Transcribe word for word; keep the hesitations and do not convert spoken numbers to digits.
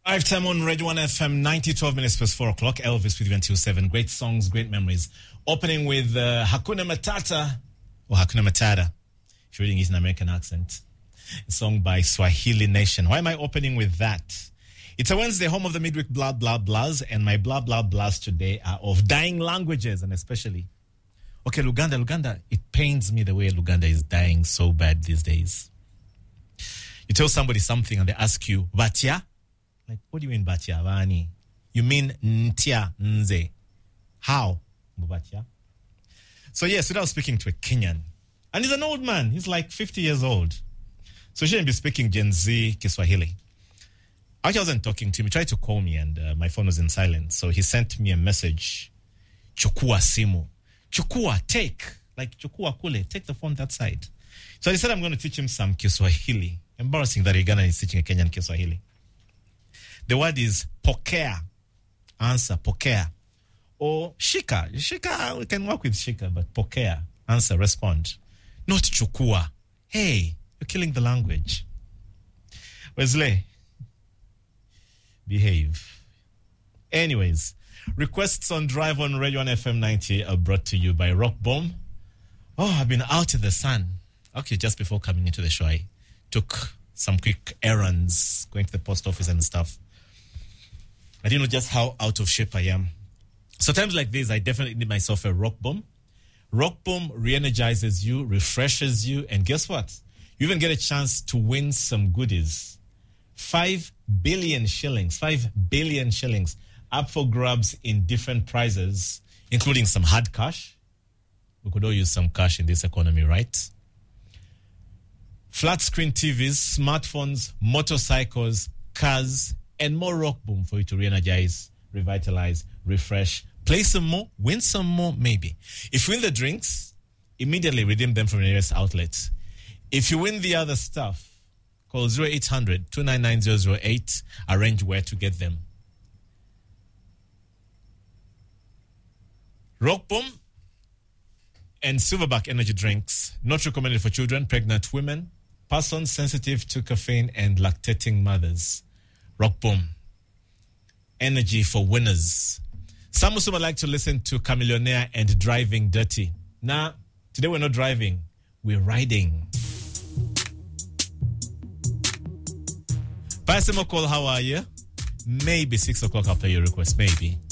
Five time on Radio one F M, ninety, twelve minutes past four o'clock. Elvis with you until seven. Great songs, great memories. Opening with uh, Hakuna Matata, or Hakuna Matata, if you're reading it in an American accent. A song by Swahili Nation. Why am I opening with that? It's a Wednesday, home of the midweek blah, blah, blahs, and my blah, blah, blahs today are of dying languages, and especially, okay, Luganda, Luganda, it pains me the way Luganda is dying so bad these days. You tell somebody something and they ask you, Batia? Like, what do you mean, Batia? Vani? You mean Ntia Nze. How? Batia? So, yes, I was speaking to a Kenyan. And he's an old man. He's like fifty years old. So, he shouldn't be speaking Gen Z Kiswahili. Actually, I wasn't talking to him. He tried to call me and uh, my phone was in silence. So, he sent me a message. Chukua simu. Chukua, take. Like, chukua kule. Take the phone that side. So, I said I'm going to teach him some Kiswahili. Embarrassing that Uganda is teaching a Kenyan Kiswahili. The word is pokea. Answer, pokea. Or shika. Shika, we can work with shika, but pokea. Answer, respond. Not chukua. Hey, you're killing the language. Wesley, behave. Anyways, requests on Drive on Radio one F M ninety are brought to you by Rock Bomb. Oh, I've been out in the sun. Okay, just before coming into the show, I took some quick errands, going to the post office and stuff. I didn't know just how out of shape I am. So times like this, I definitely need myself a Rock Bomb. Rock Bomb re-energizes you, refreshes you, and guess what? You even get a chance to win some goodies. Five billion shillings, five billion shillings up for grabs in different prizes, including some hard cash. We could all use some cash in this economy, right? Flat screen T Vs, smartphones, motorcycles, cars, and more Rock Boom for you to re-energize, revitalize, refresh, play some more, win some more, maybe. If you win the drinks, immediately redeem them from the nearest outlet. If you win the other stuff, call zero eight hundred, two nine nine, zero zero eight, arrange where to get them. Rock Boom and Silverback energy drinks, not recommended for children, pregnant women, persons sensitive to caffeine, and lactating mothers. Rock Boom. Energy for winners. Some also would like to listen to Chameleonaire and Driving Dirty. Now, today we're not driving, we're riding. Pasimo call, how are you? Maybe six o'clock after your request, maybe.